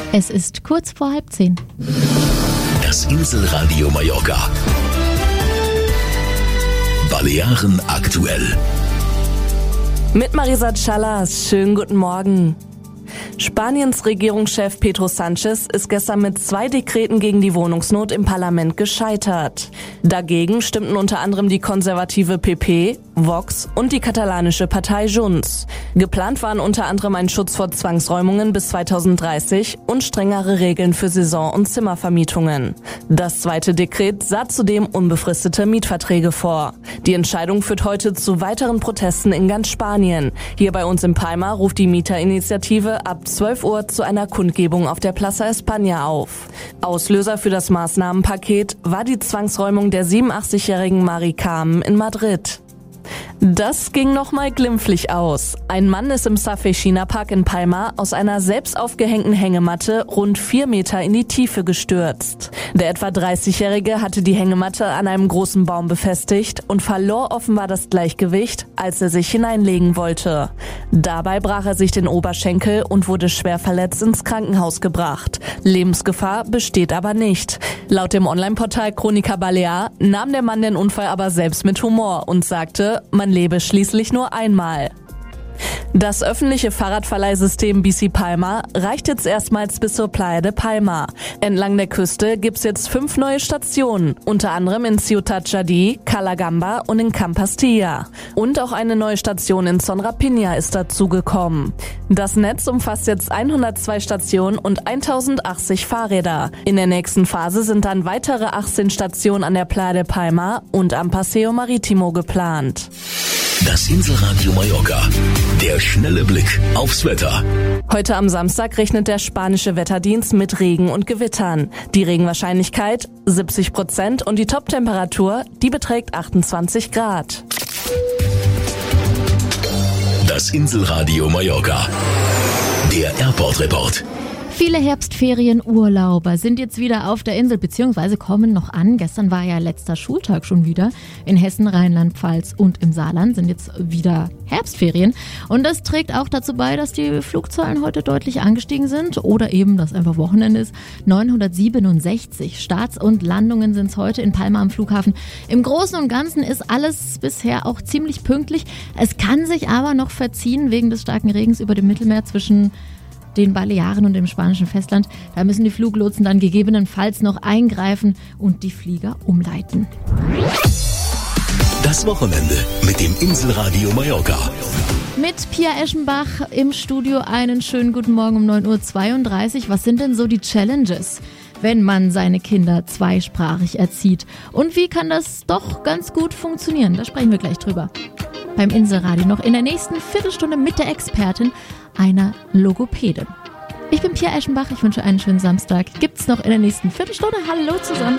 Es ist kurz vor 9:30. Das Inselradio Mallorca. Balearen aktuell. Mit Marisa Chalas, schönen guten Morgen. Spaniens Regierungschef Pedro Sánchez ist gestern mit 2 Dekreten gegen die Wohnungsnot im Parlament gescheitert. Dagegen stimmten unter anderem die konservative PP, Vox und die katalanische Partei Junts. Geplant waren unter anderem ein Schutz vor Zwangsräumungen bis 2030 und strengere Regeln für Saison- und Zimmervermietungen. Das zweite Dekret sah zudem unbefristete Mietverträge vor. Die Entscheidung führt heute zu weiteren Protesten in ganz Spanien. Hier bei uns in Palma ruft die Mieterinitiative ab 12 Uhr zu einer Kundgebung auf der Plaza España auf. Auslöser für das Maßnahmenpaket war die Zwangsräumung der 87-jährigen Mari Carmen in Madrid. Das ging nochmal glimpflich aus. Ein Mann ist im Safeixina Park in Palma aus einer selbst aufgehängten Hängematte rund 4 Meter in die Tiefe gestürzt. Der etwa 30-Jährige hatte die Hängematte an einem großen Baum befestigt und verlor offenbar das Gleichgewicht, als er sich hineinlegen wollte. Dabei brach er sich den Oberschenkel und wurde schwer verletzt ins Krankenhaus gebracht. Lebensgefahr besteht aber nicht. Laut dem Online-Portal Crónica Balear nahm der Mann den Unfall aber selbst mit Humor und sagte, man lebe schließlich nur einmal. Das öffentliche Fahrradverleihsystem Bici Palma reicht jetzt erstmals bis zur Playa de Palma. Entlang der Küste gibt's jetzt 5 neue Stationen, unter anderem in Ciutat Jardí, Calagamba und in Campastilla. Und auch eine neue Station in Son Rapina ist dazugekommen. Das Netz umfasst jetzt 102 Stationen und 1080 Fahrräder. In der nächsten Phase sind dann weitere 18 Stationen an der Playa de Palma und am Paseo Marítimo geplant. Das Inselradio Mallorca. Der schnelle Blick aufs Wetter. Heute am Samstag rechnet der spanische Wetterdienst mit Regen und Gewittern. Die Regenwahrscheinlichkeit 70% und die Toptemperatur, die beträgt 28 Grad. Das Inselradio Mallorca. Der Airport Report. Viele Herbstferienurlauber sind jetzt wieder auf der Insel bzw. kommen noch an. Gestern war ja letzter Schultag schon wieder. In Hessen, Rheinland-Pfalz und im Saarland sind jetzt wieder Herbstferien. Und das trägt auch dazu bei, dass die Flugzahlen heute deutlich angestiegen sind oder eben, dass einfach Wochenende ist. 967 Starts und Landungen sind es heute in Palma am Flughafen. Im Großen und Ganzen ist alles bisher auch ziemlich pünktlich. Es kann sich aber noch verziehen wegen des starken Regens über dem Mittelmeer zwischen den Balearen und dem spanischen Festland. Da müssen die Fluglotsen dann gegebenenfalls noch eingreifen und die Flieger umleiten. Das Wochenende mit dem Inselradio Mallorca. Mit Pia Eschenbach im Studio einen schönen guten Morgen um 9:32 Uhr. Was sind denn so die Challenges, wenn man seine Kinder zweisprachig erzieht? Und wie kann das doch ganz gut funktionieren? Da sprechen wir gleich drüber. Beim Inselradio noch in der nächsten Viertelstunde mit der Expertin, einer Logopädin. Ich bin Pia Eschenbach, ich wünsche einen schönen Samstag. Gibt's noch in der nächsten Viertelstunde. Hallo zusammen.